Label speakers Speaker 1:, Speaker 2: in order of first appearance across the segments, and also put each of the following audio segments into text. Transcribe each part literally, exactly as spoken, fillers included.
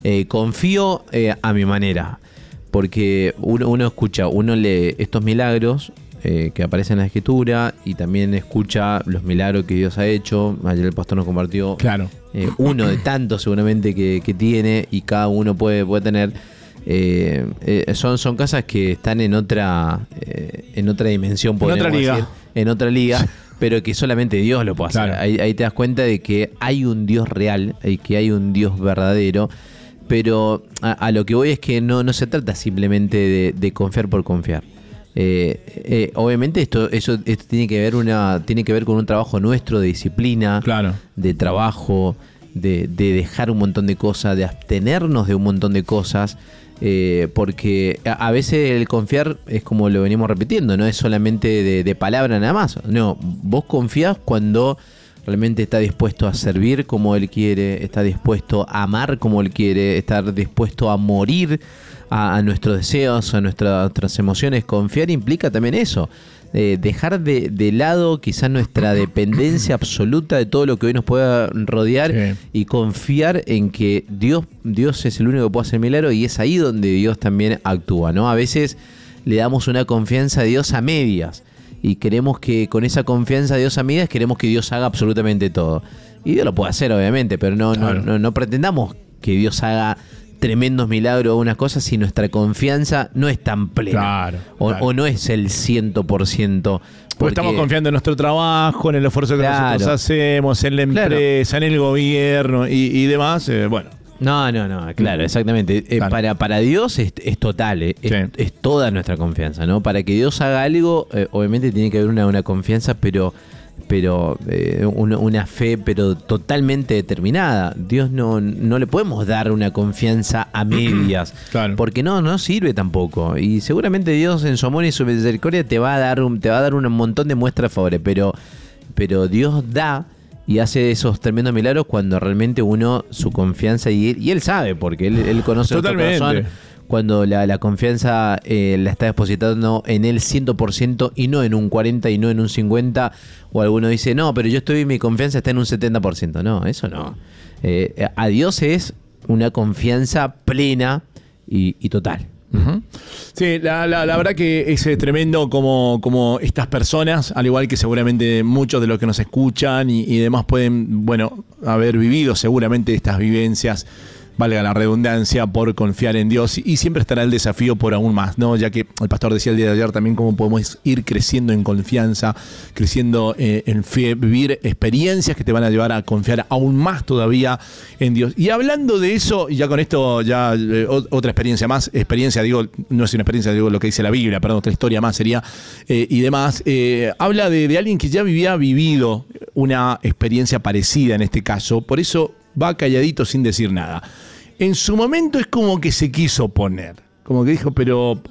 Speaker 1: Eh, confío eh, a mi manera, porque uno, uno escucha, uno lee estos milagros eh, que aparecen en la Escritura y también escucha los milagros que Dios ha hecho. Ayer el pastor nos compartió
Speaker 2: claro.
Speaker 1: eh, uno de tantos seguramente que, que tiene y cada uno puede, puede tener. Eh, eh, son, son cosas que están en otra eh, en otra dimensión,
Speaker 2: en otra liga,
Speaker 1: decir, en otra liga, pero que solamente Dios lo puede hacer.
Speaker 2: Claro.
Speaker 1: Ahí, ahí te das cuenta de que hay un Dios real y que hay un Dios verdadero. Pero a, a lo que voy es que no, no se trata simplemente de, de confiar por confiar. Eh, eh, obviamente esto, eso, esto tiene que ver una, tiene que ver con un trabajo nuestro de disciplina,
Speaker 2: claro.
Speaker 1: de trabajo, de, de dejar un montón de cosas, de abstenernos de un montón de cosas. Eh, porque a, a veces el confiar es como lo venimos repitiendo, no es solamente de, de palabra nada más. No, vos confías cuando realmente está dispuesto a servir como Él quiere, está dispuesto a amar como Él quiere, estar dispuesto a morir a, a nuestros deseos, a nuestras, nuestras emociones. Confiar implica también eso, eh, dejar de, de lado quizás nuestra dependencia absoluta de todo lo que hoy nos pueda rodear, sí, y confiar en que Dios, Dios es el único que puede hacer milagro, y es ahí donde Dios también actúa, ¿no? A veces le damos una confianza a Dios a medias, y queremos que con esa confianza de Dios a medias, queremos que Dios haga absolutamente todo. Y Dios lo puede hacer, obviamente, pero no, claro, no, no, no pretendamos que Dios haga tremendos milagros o unas cosas si nuestra confianza no es tan plena.
Speaker 2: Claro,
Speaker 1: o,
Speaker 2: claro.
Speaker 1: o no es el ciento por ciento.
Speaker 2: Porque, porque estamos confiando en nuestro trabajo, en el esfuerzo que claro. nosotros hacemos, en la empresa, claro. en el gobierno y, y demás. Eh, bueno.
Speaker 1: No, no, no, claro, exactamente. Eh,
Speaker 2: claro.
Speaker 1: Para, para Dios es, es total, eh, es,
Speaker 2: sí.
Speaker 1: es toda nuestra confianza, ¿no? Para que Dios haga algo, eh, obviamente tiene que haber una, una confianza, pero, pero eh, una, una fe, pero totalmente determinada. Dios no, no le podemos dar una confianza a medias,
Speaker 2: claro.
Speaker 1: porque no, no sirve tampoco. Y seguramente Dios en su amor y su misericordia te va a dar un, te va a dar un montón de muestras favores, pero, pero Dios da y hace esos tremendos milagros cuando realmente uno, su confianza, y, y Él sabe, porque Él, él conoce nuestro corazón, cuando la, la confianza eh, la está depositando en Él cien por ciento y no en un cuarenta por ciento y no en un cincuenta por ciento, o alguno dice, no, pero yo estoy, mi confianza está en un setenta por ciento. No, eso no. Eh, a Dios es una confianza plena y, y total.
Speaker 2: Uh-huh. Sí, la, la, la verdad que es tremendo como, como estas personas, al igual que seguramente muchos de los que nos escuchan y, y demás pueden, bueno, haber vivido seguramente estas vivencias, valga la redundancia, por confiar en Dios, y siempre estará el desafío por aún más, ¿no? Ya que el pastor decía el día de ayer también cómo podemos ir creciendo en confianza, creciendo eh, en fe, vivir experiencias que te van a llevar a confiar aún más todavía en Dios. Y hablando de eso, y ya con esto, ya eh, otra experiencia más, experiencia, digo, no es una experiencia, digo lo que dice la Biblia, perdón, otra historia más sería, eh, y demás, eh, habla de, de alguien que ya había vivido una experiencia parecida en este caso, por eso va calladito sin decir nada. En su momento es como que se quiso poner, como que dijo, pero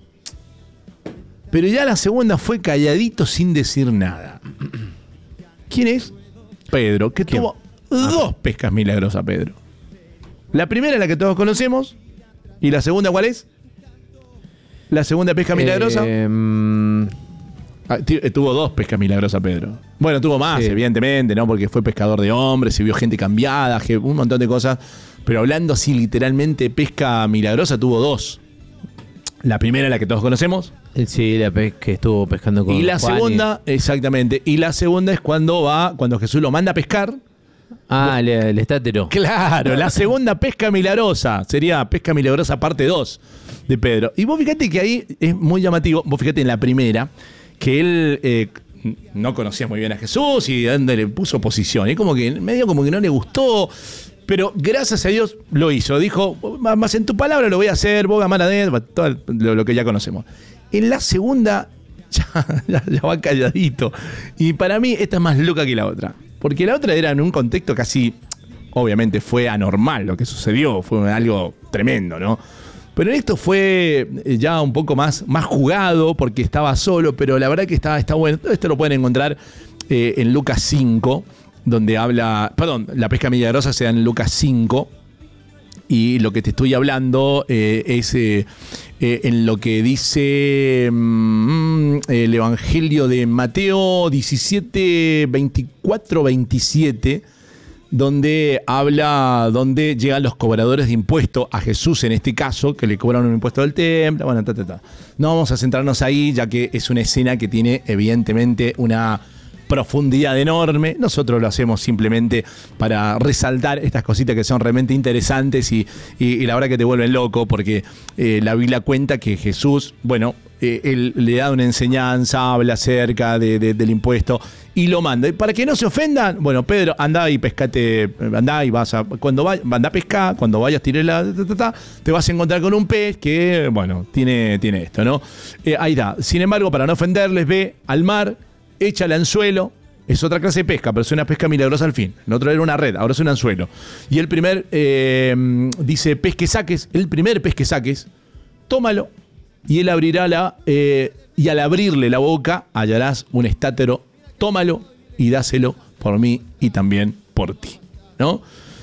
Speaker 2: pero ya la segunda fue calladito sin decir nada. ¿Quién es? Pedro, que ¿Quién? tuvo dos pescas milagrosas, Pedro. La primera es la que todos conocemos, y la segunda, ¿cuál es? La segunda pesca milagrosa.
Speaker 1: Eh, um...
Speaker 2: Ah, t- tuvo dos pescas milagrosas, Pedro. Bueno, tuvo más, sí. evidentemente, ¿no? Porque fue pescador de hombres, se vio gente cambiada, un montón de cosas. Pero hablando así literalmente, pesca milagrosa, tuvo dos. La primera, la que todos conocemos.
Speaker 1: Sí, la pez que estuvo pescando con
Speaker 2: Y la
Speaker 1: Juan
Speaker 2: segunda, y... exactamente. Y la segunda es cuando va, cuando Jesús lo manda a pescar.
Speaker 1: Ah, el, el estátero.
Speaker 2: Claro, la segunda pesca milagrosa. Sería pesca milagrosa parte dos de Pedro. Y vos fíjate que ahí es muy llamativo. Vos fíjate en la primera, que él eh, no conocía muy bien a Jesús y donde le puso posición. Y como que medio como que no le gustó, pero gracias a Dios lo hizo. Dijo, más en tu palabra lo voy a hacer, vos amar a Dios, todo lo, lo que ya conocemos. En la segunda ya, ya, ya va calladito. Y para mí esta es más loca que la otra. Porque la otra era en un contexto casi, obviamente fue anormal lo que sucedió, fue algo tremendo, ¿no? Pero en esto fue ya un poco más, más jugado porque estaba solo, pero la verdad que está, está bueno. Todo esto lo pueden encontrar eh, en Lucas cinco, donde habla, perdón, la pesca milagrosa se da en Lucas cinco, y lo que te estoy hablando eh, es eh, eh, en lo que dice mm, el Evangelio de Mateo diecisiete, veinticuatro, veintisiete, donde habla, donde llegan los cobradores de impuestos a Jesús en este caso, que le cobraron un impuesto del templo, bueno, ta, ta, ta. No vamos a centrarnos ahí, ya que es una escena que tiene evidentemente una profundidad enorme. Nosotros lo hacemos simplemente para resaltar estas cositas que son realmente interesantes y, y, y la verdad que te vuelven loco, porque eh, la Biblia cuenta que Jesús, bueno, eh, él le da una enseñanza, habla acerca de, de, del impuesto y lo manda. Y para que no se ofendan, bueno, Pedro, andá y pescate, andá y vas a, cuando vayas, andá a pescar, cuando vayas, tiré la, ta, ta, ta, te vas a encontrar con un pez que, bueno, tiene, tiene esto, ¿no? Eh, ahí está. Sin embargo, para no ofenderles, ve al mar, echa el anzuelo, es otra clase de pesca, pero es una pesca milagrosa al fin. El otro era una red, ahora es un anzuelo. Y el primer, eh, dice, pez que saques, el primer pez que saques, tómalo, y él abrirá la, eh, y al abrirle la boca hallarás un estátero, tómalo y dáselo por mí y también por ti, ¿no?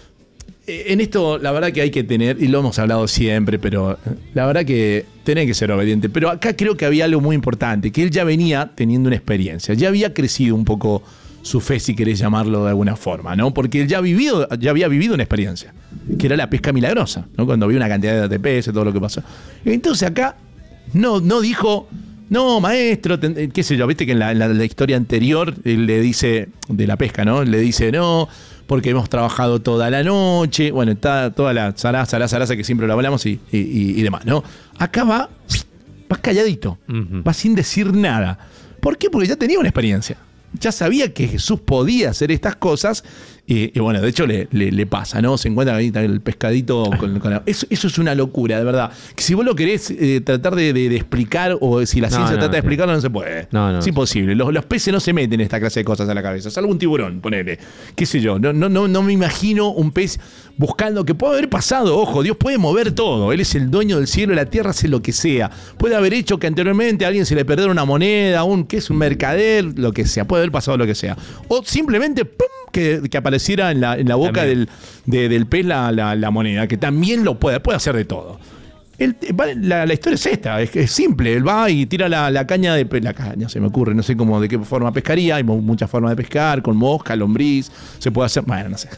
Speaker 2: En esto, la verdad que hay que tener, y lo hemos hablado siempre, pero la verdad que tenés que ser obediente. Pero acá creo que había algo muy importante, que él ya venía teniendo una experiencia, ya había crecido un poco su fe, si querés llamarlo de alguna forma, ¿no? Porque él ya, ha vivido, ya había vivido una experiencia, que era la pesca milagrosa, ¿no? Cuando vio una cantidad de peces, todo lo que pasó. Entonces acá no, no dijo, no, maestro, ten, qué sé yo, viste que en la, en la, la historia anterior él le dice, de la pesca, ¿no? Le dice, no, porque hemos trabajado toda la noche, bueno, está toda la zaraza, zaraza, zaraza que siempre lo hablamos y, y, y demás, ¿no? Acá va, va calladito, uh-huh. va sin decir nada. ¿Por qué? Porque ya tenía una experiencia. Ya sabía que Jesús podía hacer estas cosas y, y bueno, de hecho le, le, le pasa, ¿no? Se encuentra ahí el pescadito con, con la, eso, eso es una locura, de verdad. Que si vos lo querés eh, tratar de, de, de explicar, o si la ciencia no, no, trata de explicarlo, no se puede. No, no, es imposible. Los, los peces no se meten en esta clase de cosas a la cabeza. Salvo un tiburón, ponele. Qué sé yo. No, no, no, no me imagino un pez buscando, que puede haber pasado, ojo, Dios puede mover todo. Él es el dueño del cielo y la tierra, hace lo que sea. Puede haber hecho que anteriormente a alguien se le perdiera una moneda, un que es un mercader, lo que sea. Puede haber pasado lo que sea. O simplemente, ¡pum!, que, que apareciera en la, en la boca del, de, del pez la, la, la moneda, que también lo puede, puede hacer de todo. Él, la, la historia es esta, es, es simple. Él va y tira la, la caña de la caña, se me ocurre, no sé cómo, de qué forma pescaría. Hay muchas formas de pescar, con mosca, lombriz, se puede hacer, bueno, no sé.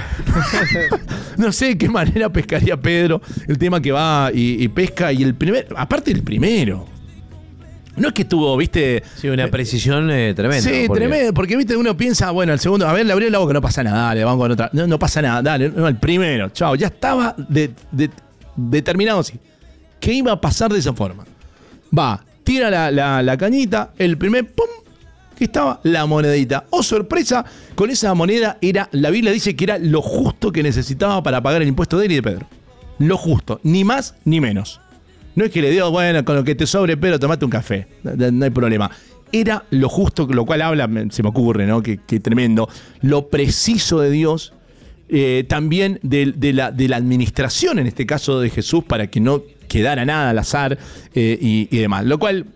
Speaker 2: No sé de qué manera pescaría Pedro. El tema que va y, y pesca, y el primer, aparte el primero. No es que tuvo, viste...
Speaker 1: Sí, una precisión eh, tremenda.
Speaker 2: Sí, porque... tremenda, porque viste, uno piensa, bueno, el segundo, a ver, le abrió la boca, no pasa nada, dale, vamos con otra. No, no pasa nada, dale, no, el primero, chao, ya estaba de, de, determinado así. ¿Qué iba a pasar de esa forma? Va, tira la, la, la cañita, el primer, pum, que estaba la monedita. Oh, sorpresa, con esa moneda era, la Biblia dice que era lo justo que necesitaba para pagar el impuesto de él y de Pedro. Lo justo, ni más ni menos. No es que le dio, bueno, con lo que te sobre, Pedro, tomate un café. No, no hay problema. Era lo justo, lo cual habla, se me ocurre, ¿no? Que, que tremendo. Lo preciso de Dios, eh, también de, de, la, de la administración, en este caso de Jesús, para que no quedara nada al azar eh, y, y demás. Lo cual,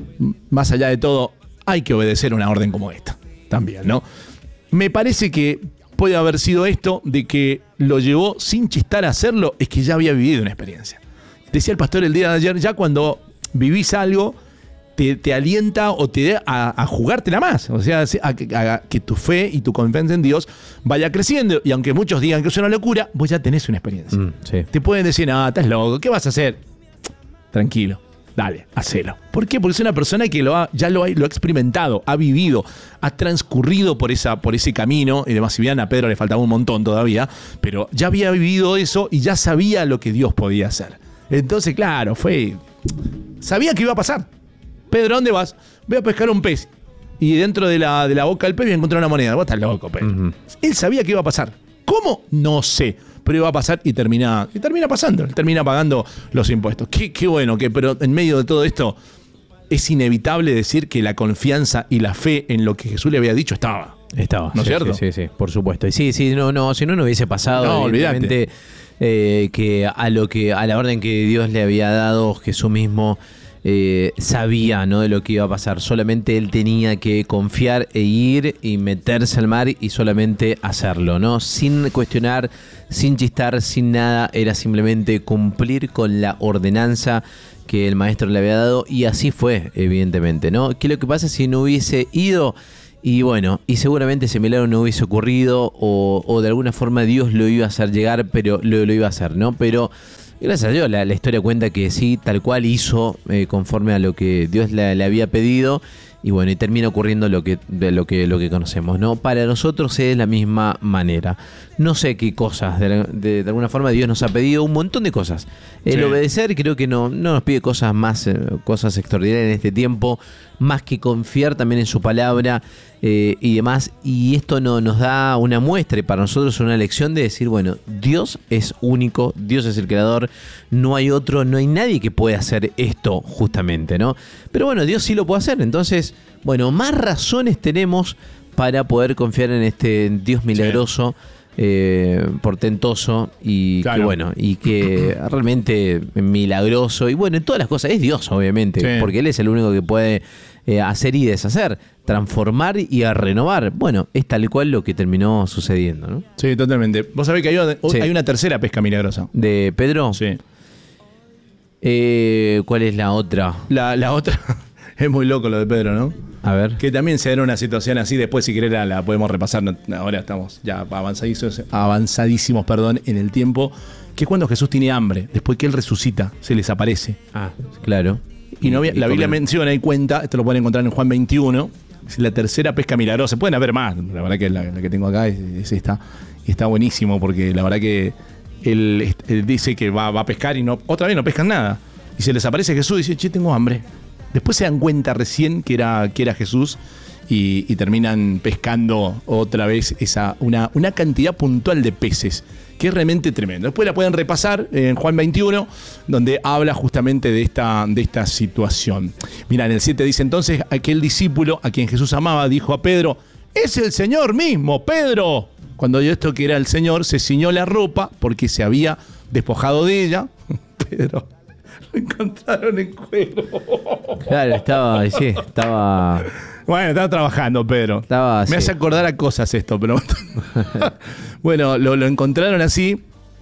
Speaker 2: más allá de todo, hay que obedecer una orden como esta también, ¿no? Me parece que puede haber sido esto de que lo llevó sin chistar a hacerlo, es que ya había vivido una experiencia. Decía el pastor el día de ayer, ya cuando vivís algo, te, te alienta o te da a, a jugártela más. O sea, a, a, a que tu fe y tu confianza en Dios vaya creciendo. Y aunque muchos digan que es una locura, vos ya tenés una experiencia. Mm, sí. Te pueden decir, ah, estás loco, ¿qué vas a hacer? Tranquilo, dale, hacelo. ¿Por qué? Porque es una persona que lo ha, ya lo ha, lo ha experimentado, ha vivido, ha transcurrido por, esa, por ese camino. Y demás, si bien a Pedro le faltaba un montón todavía, pero ya había vivido eso y ya sabía lo que Dios podía hacer. Entonces, claro, fue... Sabía que iba a pasar. Pedro, ¿dónde vas? Voy a pescar un pez. Y dentro de la, de la boca del pez voy a encontrar una moneda. Vos estás loco, Pedro. Uh-huh. Él sabía que iba a pasar. ¿Cómo? No sé. Pero iba a pasar y termina, y termina pasando. Él termina pagando los impuestos. Qué, qué bueno, que, pero en medio de todo esto es inevitable decir que la confianza y la fe en lo que Jesús le había dicho estaba.
Speaker 1: Estaba.
Speaker 2: ¿No es
Speaker 1: sí,
Speaker 2: cierto?
Speaker 1: Sí, sí, sí, por supuesto. Y sí, sí, no, no, si no, no hubiese pasado.
Speaker 2: No, olvídate.
Speaker 1: Eh, que a lo que a la orden que Dios le había dado, Jesús mismo eh, sabía, ¿no?, de lo que iba a pasar. Solamente él tenía que confiar e ir y meterse al mar y solamente hacerlo, ¿no? Sin cuestionar, sin chistar, sin nada. Era simplemente cumplir con la ordenanza que el maestro le había dado, y así fue, evidentemente, ¿no? ¿Qué es lo que pasa si no hubiese ido? Y bueno, y seguramente ese milagro no hubiese ocurrido o, o de alguna forma Dios lo iba a hacer llegar, pero lo, lo iba a hacer, ¿no? Pero gracias a Dios la, la historia cuenta que sí, tal cual hizo eh, conforme a lo que Dios le, le había pedido. Y bueno, y termina ocurriendo lo que, lo que, lo que conocemos, ¿no? Para nosotros es la misma manera. No sé qué cosas, de, de, de alguna forma Dios nos ha pedido un montón de cosas. El sí. obedecer creo que no, no nos pide cosas más, eh, cosas extraordinarias en este tiempo, más que confiar también en su palabra eh, y demás. Y esto no, nos da una muestra y para nosotros una lección de decir, bueno, Dios es único, Dios es el creador, no hay otro, no hay nadie que pueda hacer esto justamente, ¿no? Pero bueno, Dios sí lo puede hacer, entonces, bueno, más razones tenemos para poder confiar en este Dios milagroso, sí. eh, portentoso y claro. que bueno, y que realmente milagroso, y bueno, en todas las cosas, es Dios obviamente, sí. porque Él es el único que puede eh, hacer y deshacer, transformar y a renovar. Bueno, es tal cual lo que terminó sucediendo, ¿no? Sí,
Speaker 2: totalmente. Vos sabés que hay, sí. hay una tercera pesca milagrosa.
Speaker 1: ¿De Pedro?
Speaker 2: Sí.
Speaker 1: Eh, ¿Cuál es la otra?
Speaker 2: La, la otra es muy loco lo de Pedro, ¿no?
Speaker 1: A ver.
Speaker 2: Que también se da una situación así, después si querés la, la podemos repasar, ahora estamos ya avanzadísimos, avanzadísimos perdón, en el tiempo, que es cuando Jesús tiene hambre, después que Él resucita, se les aparece.
Speaker 1: Ah, claro.
Speaker 2: Y, no, y la Biblia menciona y cuenta, esto lo pueden encontrar en Juan veintiuno, es la tercera pesca milagrosa, pueden haber más, la verdad que la, la que tengo acá es, es esta, y está buenísimo porque la verdad que Él, él dice que va, va a pescar y no, otra vez no pescan nada. Y se les aparece Jesús y dice, che, tengo hambre. Después se dan cuenta recién que era, que era Jesús y, y terminan pescando otra vez esa, una, una cantidad puntual de peces, que es realmente tremendo. Después la pueden repasar en Juan veintiuno, donde habla justamente de esta, de esta situación. Mirá, en el siete dice, entonces aquel discípulo a quien Jesús amaba dijo a Pedro, es el Señor mismo, Pedro. Cuando oyó esto que era el Señor, se ciñó la ropa porque se había despojado de ella. Pedro, lo encontraron en cuero.
Speaker 1: Claro, estaba, sí, estaba...
Speaker 2: Bueno, estaba trabajando, Pedro.
Speaker 1: Estaba,
Speaker 2: Me
Speaker 1: sí.
Speaker 2: hace acordar a cosas esto, pero... Bueno, lo, lo encontraron así.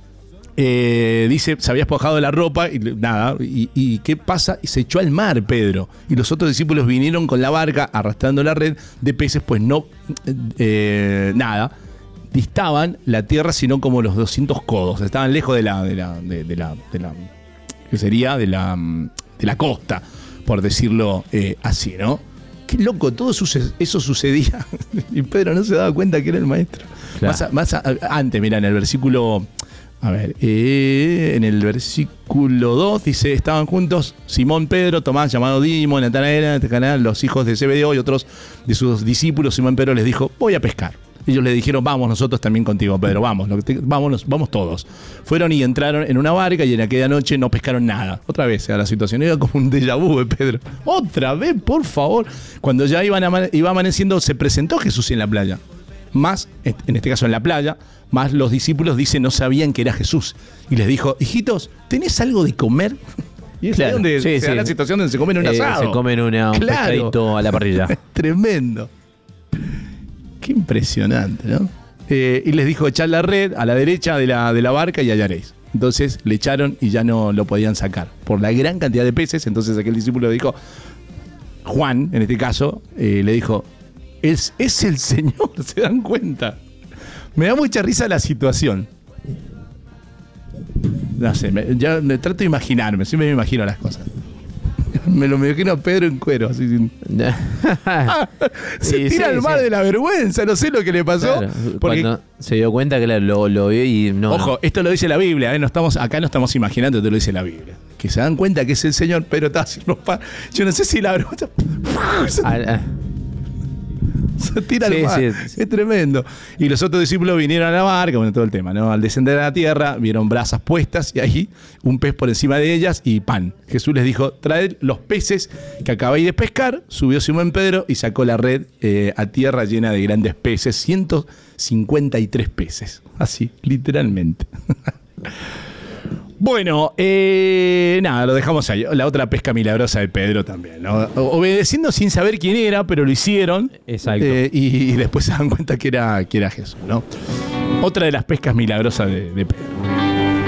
Speaker 2: Eh, dice, se había despojado de la ropa y nada. Y, y ¿qué pasa? Y se echó al mar, Pedro. Y los otros discípulos vinieron con la barca arrastrando la red de peces, pues no... Eh, nada. Distaban la tierra sino como los doscientos codos. Estaban lejos de la... De la, de, de la, de la que sería de la, de la costa, por decirlo eh, así, ¿no? Qué loco, todo suce- eso sucedía y Pedro no se daba cuenta que era el maestro. Claro. Más, a, más a, antes, mira, en el versículo, a ver, eh, en el versículo dos dice, estaban juntos Simón, Pedro, Tomás, llamado Dimo, Natanael, Natanael, los hijos de Zebedeo y otros de sus discípulos. Simón Pedro les dijo, voy a pescar. Ellos le dijeron, vamos nosotros también contigo, Pedro, vamos, vámonos, vamos todos. Fueron y entraron en una barca y en aquella noche no pescaron nada. Otra vez era la situación, era como un déjà vu de Pedro. Otra vez, por favor. Cuando ya iban ama- iba amaneciendo, se presentó Jesús en la playa. Más, en este caso en la playa, más los discípulos, dicen, no sabían que era Jesús. Y les dijo, hijitos, ¿tenés algo de comer? Y es claro, donde sí, se sí. da la situación donde se comen un asado.
Speaker 1: Eh, se comen una, un claro. pescadito a la parrilla.
Speaker 2: Tremendo. Qué impresionante, ¿no? Eh, y les dijo, echad la red a la derecha de la, de la barca y hallaréis. Entonces le echaron y ya no lo podían sacar por la gran cantidad de peces. Entonces aquel discípulo dijo, Juan, en este caso, eh, le dijo, es, es el Señor, ¿se dan cuenta? Me da mucha risa la situación. No sé, me, ya me trato de imaginarme, siempre me imagino las cosas. Me lo me imagino a Pedro en cuero, así sin... Se sí, tira sí, al mar sí. de la vergüenza, no sé lo que le pasó. Claro, porque
Speaker 1: cuando se dio cuenta que lo, lo vio y no.
Speaker 2: Ojo,
Speaker 1: no.
Speaker 2: esto lo dice la Biblia, ¿eh? No estamos, acá no estamos imaginando, esto lo dice la Biblia. Que se dan cuenta que es el Señor, pero está haciendo pa... Yo no sé si la vergüenza.
Speaker 1: Al,
Speaker 2: se tira
Speaker 1: sí,
Speaker 2: al mar. Sí, sí. Es tremendo. Y los otros discípulos vinieron a la barca, bueno, todo el tema, ¿no? Al descender a la tierra, vieron brasas puestas y ahí un pez por encima de ellas y pan. Jesús les dijo, traed los peces que acabáis de pescar. Subió Simón Pedro y sacó la red eh, a tierra llena de grandes peces, ciento cincuenta y tres peces. Así, literalmente. Bueno, eh, nada, lo dejamos ahí. La otra pesca milagrosa de Pedro también, ¿no? Obedeciendo sin saber quién era, pero lo hicieron.
Speaker 1: Exacto.
Speaker 2: Eh, y, y después se dan cuenta que era, que era Jesús, ¿no? Otra de las pescas milagrosas de, de Pedro.